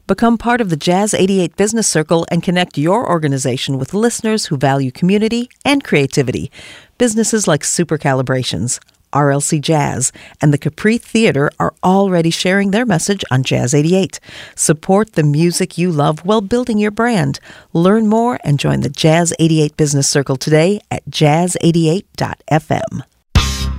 Become part of the Jazz 88 Business Circle and connect your organization with listeners who value community and creativity. Businesses like Super Calibrations, RLC Jazz, and the Capri Theater are already sharing their message on Jazz 88. Support the music you love while building your brand. Learn more and join the Jazz 88 Business Circle today at jazz88.fm.